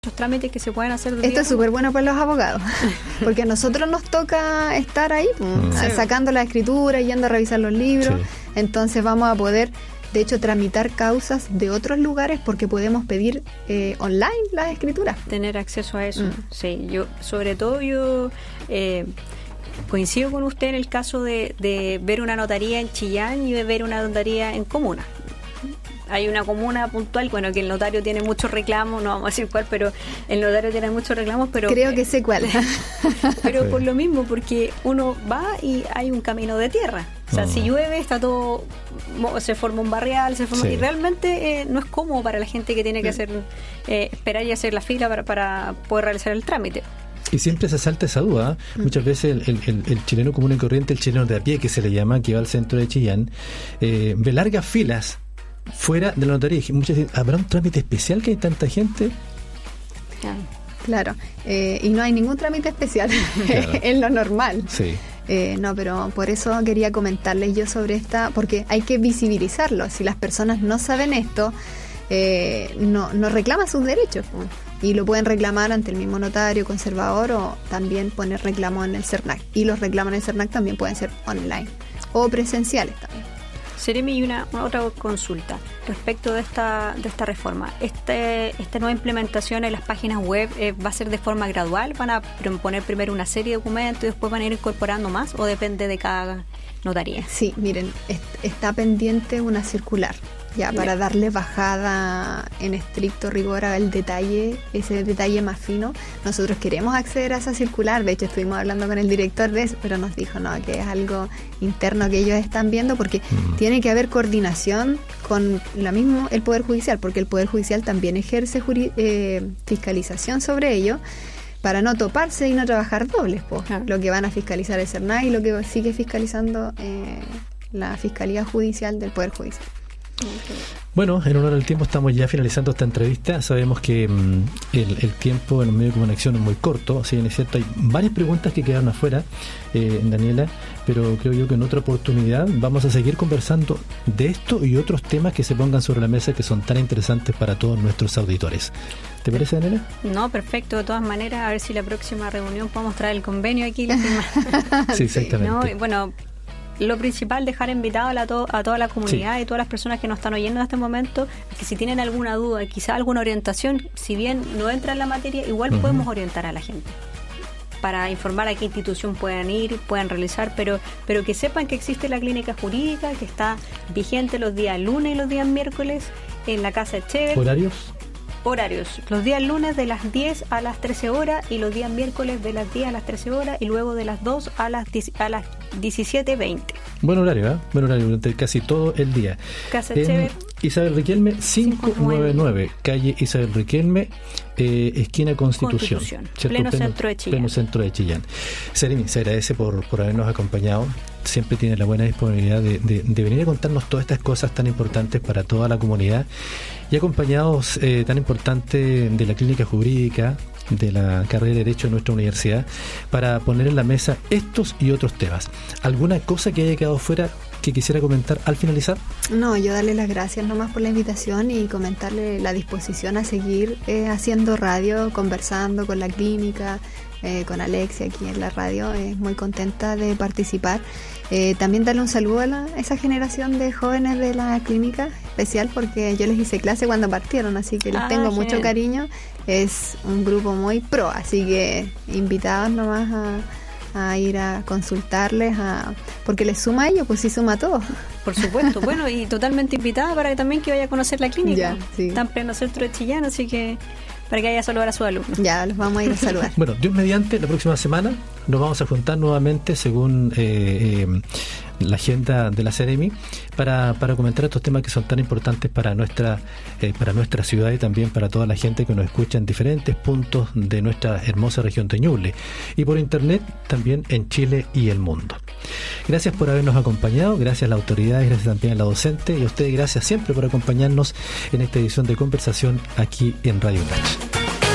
trámites que se pueden hacer. Esto es súper bueno para los abogados, porque a nosotros nos toca estar ahí, sacando la escritura, yendo a revisar los libros, entonces vamos a poder, de hecho, tramitar causas de otros lugares porque podemos pedir online las escrituras. Tener acceso a eso, sí. Yo coincido con usted en el caso de ver una notaría en Chillán y de ver una notaría en comuna. Hay una comuna puntual, bueno, que el notario tiene muchos reclamos, no vamos a decir cuál, pero el notario tiene muchos reclamos, pero... Creo que sé cuál. Pero por lo mismo, porque uno va y hay un camino de tierra. O sea, si llueve, está todo, se forma un barrial, y realmente no es cómodo para la gente que tiene que hacer, esperar y hacer la fila para poder realizar el trámite. Y siempre se salta esa duda. Muchas veces el chileno común y corriente, el chileno de a pie, que se le llama, que va al centro de Chillán, ve largas filas fuera de la notaría. Muchas veces, ¿habrá un trámite especial que hay tanta gente? Claro, y no hay ningún trámite especial, es lo normal. Sí. No, pero por eso quería comentarles yo sobre esta, porque hay que visibilizarlo. Si las personas no saben esto, no reclaman sus derechos, y lo pueden reclamar ante el mismo notario, conservador, o también poner reclamo en el CERNAC. Y los reclamos en el CERNAC también pueden ser online o presenciales también. Seremi, y una otra consulta respecto de esta reforma. Esta nueva implementación en las páginas web va a ser de forma gradual, van a poner primero una serie de documentos y después van a ir incorporando más, o depende de cada notaría. Sí, miren, está pendiente una circular para darle bajada en estricto rigor al detalle, ese detalle más fino. Nosotros queremos acceder a esa circular, de hecho estuvimos hablando con el director de eso, pero nos dijo que es algo interno que ellos están viendo, porque tiene que haber coordinación con el Poder Judicial, porque el Poder Judicial también ejerce fiscalización sobre ello, para no toparse y no trabajar dobles, lo que van a fiscalizar el CERNAC y lo que sigue fiscalizando la Fiscalía Judicial del Poder Judicial. Bueno, en honor al tiempo estamos ya finalizando esta entrevista. Sabemos que el tiempo en los medios de comunicación es muy corto, si bien es cierto, hay varias preguntas que quedaron afuera, Daniela, pero creo yo que en otra oportunidad vamos a seguir conversando de esto y otros temas que se pongan sobre la mesa, que son tan interesantes para todos nuestros auditores. ¿Te parece, Daniela? No, perfecto, de todas maneras, a ver si la próxima reunión podemos traer el convenio aquí. Sí, exactamente. Bueno, lo principal, dejar invitado a toda la comunidad y todas las personas que nos están oyendo en este momento, que si tienen alguna duda, quizá alguna orientación, si bien no entra en la materia, igual podemos orientar a la gente para informar a qué institución puedan ir, puedan realizar, pero que sepan que existe la clínica jurídica, que está vigente los días lunes y los días miércoles en la Casa Echever. Horarios, los días lunes de las 10 a las 13 horas y los días miércoles de las 10 a las 13 horas y luego de las 2 a las 17:20. Buen horario, Buen horario durante casi todo el día. Casa Echever. Isabel Riquelme, 599, calle Isabel Riquelme, esquina Constitución. Pleno centro de Chillán. Pleno centro de Chillán. Seremi, se agradece por habernos acompañado. Siempre tiene la buena disponibilidad de venir a contarnos todas estas cosas tan importantes para toda la comunidad, y acompañados tan importante de la clínica jurídica, de la carrera de Derecho de nuestra universidad, para poner en la mesa estos y otros temas. ¿Alguna cosa que haya quedado fuera que quisiera comentar al finalizar? No, yo darle las gracias nomás por la invitación y comentarle la disposición a seguir haciendo radio, conversando con la clínica, con Alexia aquí en la radio. Muy contenta de participar. También darle un saludo a esa generación de jóvenes de la clínica, especial porque yo les hice clase cuando partieron, así que les tengo mucho cariño. Es un grupo muy pro, así que invitados nomás a ir a consultarles, porque les suma a ellos, pues sí suma a todos. Por supuesto, bueno, y totalmente invitada para que también vaya a conocer la clínica. Está en pleno centro de Chillán, así que para que vaya a saludar a sus alumnos. Ya, los vamos a ir a saludar. Bueno, Dios mediante, la próxima semana nos vamos a juntar nuevamente según la agenda de la Seremi para comentar estos temas que son tan importantes para nuestra ciudad y también para toda la gente que nos escucha en diferentes puntos de nuestra hermosa región de Ñuble y por internet también en Chile y el mundo. Gracias por habernos acompañado, gracias a las autoridades, gracias también a la docente y a ustedes gracias siempre por acompañarnos en esta edición de conversación aquí en Radio UNACH.